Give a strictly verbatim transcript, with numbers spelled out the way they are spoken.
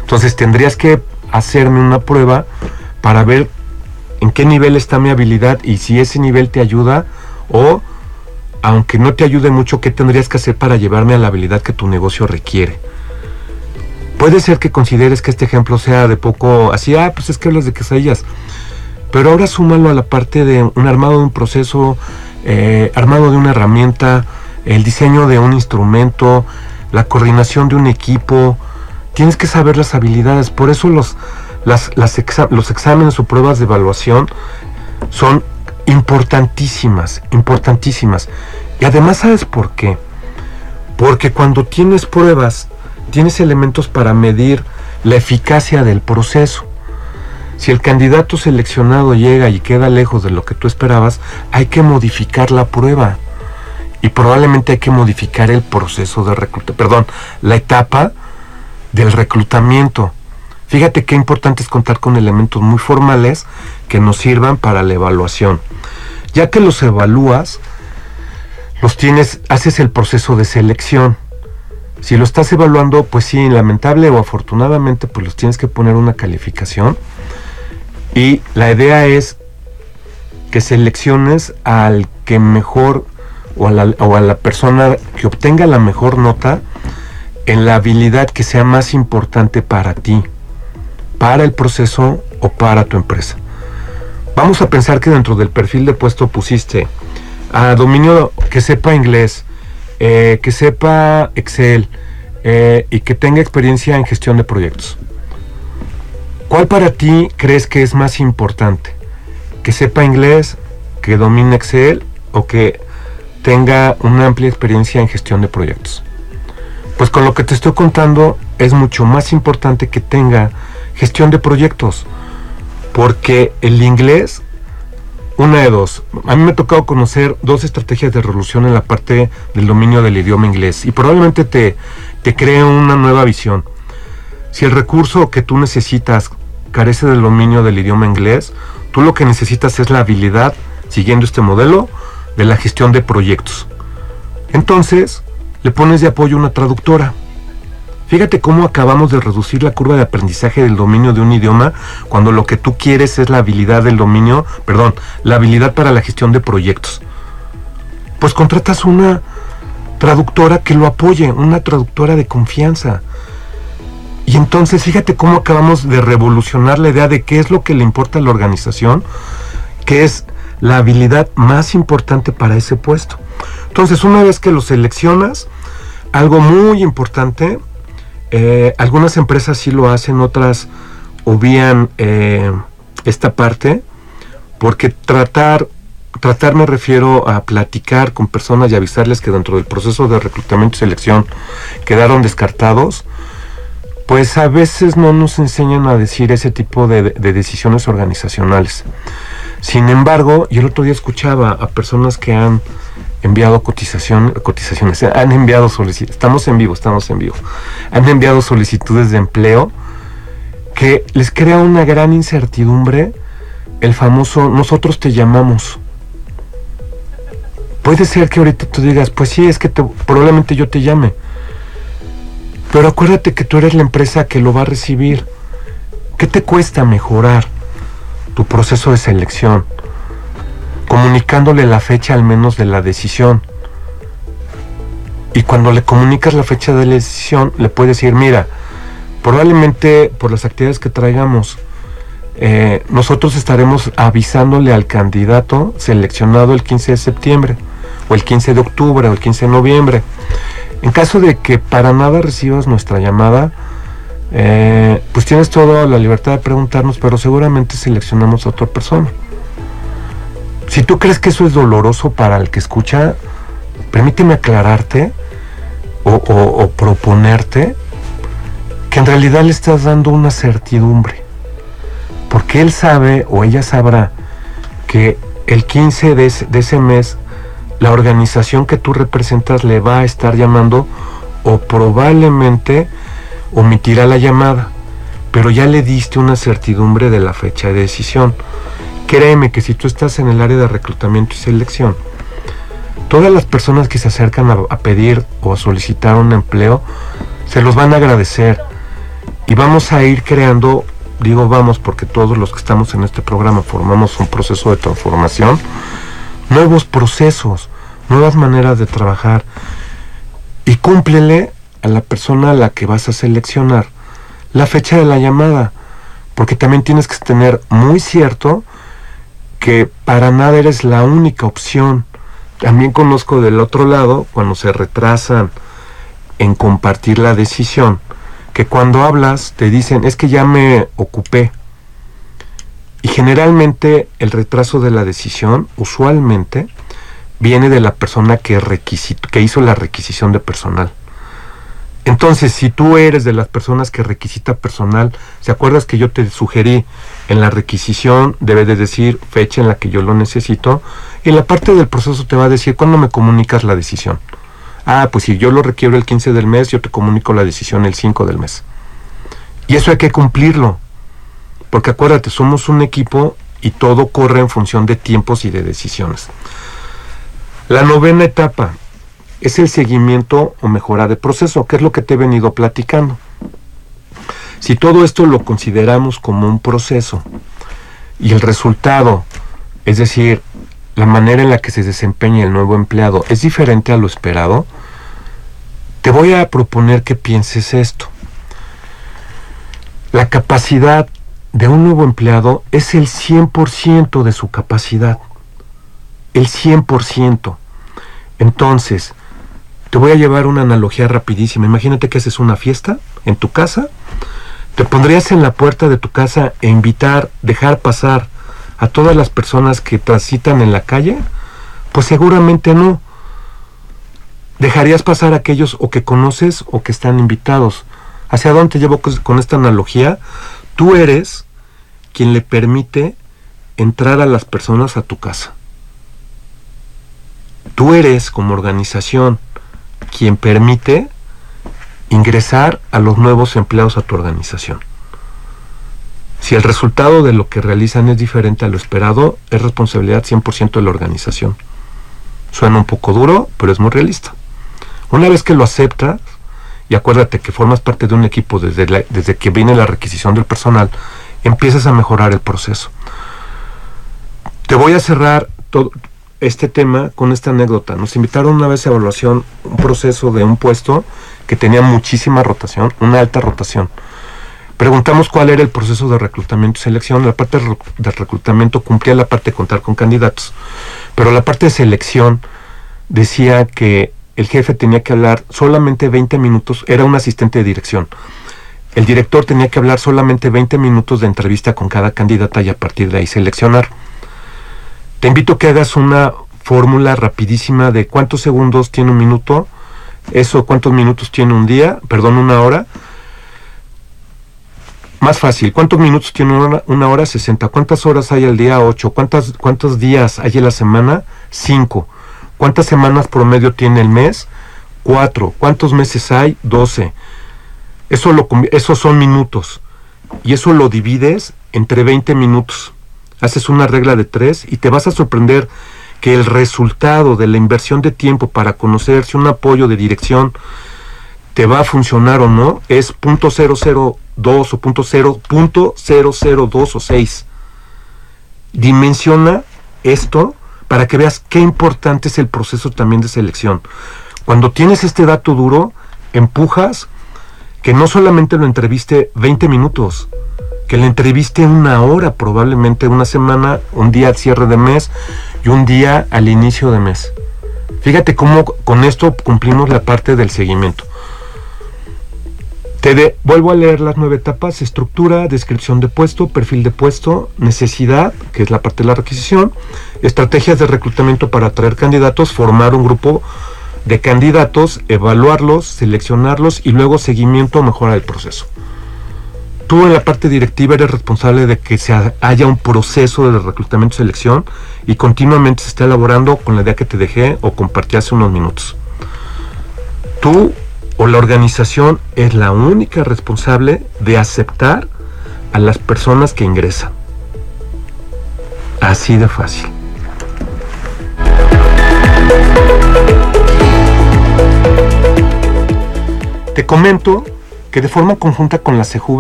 Entonces tendrías que hacerme una prueba para ver en qué nivel está mi habilidad y si ese nivel te ayuda, o aunque no te ayude mucho, qué tendrías que hacer para llevarme a la habilidad que tu negocio requiere. Puede ser que consideres que este ejemplo sea de poco así, ah, pues es que hablas de quesadillas, pero ahora súmalo a la parte de un armado de un proceso, eh, armado de una herramienta, el diseño de un instrumento, la coordinación de un equipo. Tienes que saber las habilidades. Por eso los, las, las exa- los exámenes o pruebas de evaluación son importantísimas, importantísimas. Y además, ¿sabes por qué? Porque cuando tienes pruebas, tienes elementos para medir la eficacia del proceso. Si el candidato seleccionado llega y queda lejos de lo que tú esperabas, hay que modificar la prueba. Y probablemente hay que modificar el proceso de reclutamiento, perdón, la etapa del reclutamiento. Fíjate qué importante es contar con elementos muy formales que nos sirvan para la evaluación. Ya que los evalúas, los tienes, haces el proceso de selección. Si lo estás evaluando, pues sí, lamentable o afortunadamente, pues los tienes que poner una calificación. Y la idea es que selecciones al que mejor o a la, o a la persona que obtenga la mejor nota en la habilidad que sea más importante para ti, para el proceso o para tu empresa. Vamos a pensar que dentro del perfil de puesto pusiste a dominio, que sepa inglés, eh, que sepa Excel eh, y que tenga experiencia en gestión de proyectos. ¿Cuál para ti crees que es más importante? ¿Que sepa inglés, que domine Excel o que tenga una amplia experiencia en gestión de proyectos? Pues con lo que te estoy contando es mucho más importante que tenga gestión de proyectos, porque el inglés, una de dos, a mí me ha tocado conocer dos estrategias de resolución en la parte del dominio del idioma inglés y probablemente te, te cree una nueva visión. Si el recurso que tú necesitas carece del dominio del idioma inglés, tú lo que necesitas es la habilidad, siguiendo este modelo, de la gestión de proyectos. Entonces, le pones de apoyo una traductora. Fíjate cómo acabamos de reducir la curva de aprendizaje del dominio de un idioma cuando lo que tú quieres es la habilidad del dominio, perdón, la habilidad para la gestión de proyectos. Pues contratas una traductora que lo apoye, una traductora de confianza. Y entonces fíjate cómo acabamos de revolucionar la idea de qué es lo que le importa a la organización, qué es la habilidad más importante para ese puesto. Entonces, una vez que lo seleccionas, algo muy importante, eh, algunas empresas sí lo hacen, otras obvían eh, esta parte, porque tratar, tratar me refiero a platicar con personas y avisarles que dentro del proceso de reclutamiento y selección quedaron descartados, pues a veces no nos enseñan a decir ese tipo de, de decisiones organizacionales. Sin embargo, yo el otro día escuchaba a personas que han enviado cotización, cotizaciones, han enviado solicitudes, estamos en vivo, estamos en vivo, han enviado solicitudes de empleo que les crea una gran incertidumbre el famoso nosotros te llamamos. Puede ser que ahorita tú digas, pues sí, es que te, probablemente yo te llame, pero acuérdate que tú eres la empresa que lo va a recibir. ¿Qué te cuesta mejorar tu proceso de selección? Comunicándole la fecha al menos de la decisión. Y cuando le comunicas la fecha de la decisión, le puedes decir, mira, probablemente por las actividades que traigamos, eh, nosotros estaremos avisándole al candidato seleccionado el quince de septiembre, o el quince de octubre, o el quince de noviembre. En caso de que para nada recibas nuestra llamada, eh, pues tienes toda la libertad de preguntarnos, pero seguramente seleccionamos a otra persona. Si tú crees que eso es doloroso para el que escucha, permíteme aclararte o, o, o proponerte que en realidad le estás dando una certidumbre, porque él sabe o ella sabrá que el quince de ese, de ese mes la organización que tú representas le va a estar llamando o probablemente omitirá la llamada, pero ya le diste una certidumbre de la fecha de decisión. Créeme que si tú estás en el área de reclutamiento y selección, todas las personas que se acercan a, a pedir o a solicitar un empleo, se los van a agradecer. y vamos a ir creando, digo vamos porque todos los que estamos en este programa formamos un proceso de transformación, nuevos procesos, nuevas maneras de trabajar, y cúmplele a la persona a la que vas a seleccionar la fecha de la llamada, porque también tienes que tener muy cierto que para nada eres la única opción. También conozco del otro lado, cuando se retrasan en compartir la decisión, que cuando hablas te dicen, es que ya me ocupé. Y generalmente el retraso de la decisión, usualmente, viene de la persona que, requisito, que hizo la requisición de personal. Entonces, si tú eres de las personas que requisita personal, ¿se acuerdas que yo te sugerí en la requisición debe de decir fecha en la que yo lo necesito? Y la parte del proceso te va a decir cuándo me comunicas la decisión. Ah, pues si yo lo requiero el quince del mes, yo te comunico la decisión el cinco del mes. Y eso hay que cumplirlo. Porque acuérdate, somos un equipo y todo corre en función de tiempos y de decisiones. La novena etapa es el seguimiento o mejora de proceso, que es lo que te he venido platicando. Si todo esto lo consideramos como un proceso y el resultado, es decir, la manera en la que se desempeña el nuevo empleado es diferente a lo esperado, te voy a proponer que pienses esto. La capacidad de un nuevo empleado es el cien por ciento de su capacidad. El cien por ciento. Entonces, te voy a llevar una analogía rapidísima. Imagínate que haces una fiesta en tu casa. ¿Te pondrías en la puerta de tu casa e invitar, dejar pasar a todas las personas que transitan en la calle? Pues seguramente no. Dejarías pasar a aquellos o que conoces o que están invitados. ¿Hacia dónde te llevo con esta analogía? Tú eres quien le permite entrar a las personas a tu casa. Tú eres, como organización, quien permite ingresar a los nuevos empleados a tu organización. Si el resultado de lo que realizan es diferente a lo esperado, es responsabilidad cien por ciento de la organización. Suena un poco duro, pero es muy realista. Una vez que lo aceptas, y acuérdate que formas parte de un equipo desde, la, desde que viene la requisición del personal, empiezas a mejorar el proceso. Te voy a cerrar todo este tema con esta anécdota. Nos invitaron una vez a evaluación un proceso de un puesto que tenía muchísima rotación, una alta rotación. Preguntamos cuál era el proceso de reclutamiento y selección. La parte de reclutamiento cumplía la parte de contar con candidatos, pero la parte de selección decía que el jefe tenía que hablar solamente veinte minutos, era un asistente de dirección. El director tenía que hablar solamente veinte minutos de entrevista con cada candidata y a partir de ahí seleccionar. Te invito a que hagas una fórmula rapidísima de cuántos segundos tiene un minuto, eso cuántos minutos tiene un día, perdón, una hora. Más fácil, ¿cuántos minutos tiene una hora? Una hora, sesenta. ¿Cuántas horas hay al día? ocho. ¿Cuántas, ¿Cuántos días hay en la semana? cinco. ¿Cuántas semanas promedio tiene el mes? cuatro. ¿Cuántos meses hay? doce. Eso lo, esos son minutos. Y eso lo divides entre veinte minutos. Haces una regla de tres y te vas a sorprender que el resultado de la inversión de tiempo para conocer si un apoyo de dirección te va a funcionar o no es punto cero cero dos o punto cero cero dos o seis. Dimensiona esto para que veas qué importante es el proceso también de selección. Cuando tienes este dato duro, empujas que no solamente lo entreviste veinte minutos, que le entreviste una hora, probablemente una semana, un día al cierre de mes y un día al inicio de mes. Fíjate cómo con esto cumplimos la parte del seguimiento. Te de, vuelvo a leer las nueve etapas: estructura, descripción de puesto, perfil de puesto, necesidad, que es la parte de la requisición, estrategias de reclutamiento para atraer candidatos, formar un grupo de candidatos, evaluarlos, seleccionarlos y luego seguimiento o mejora del proceso. Tú en la parte directiva eres responsable de que se haya un proceso de reclutamiento y selección y continuamente se está elaborando con la idea que te dejé o compartí hace unos minutos. Tú o la organización es la única responsable de aceptar a las personas que ingresan. Así de fácil. Te comento que de forma conjunta con la C E J U V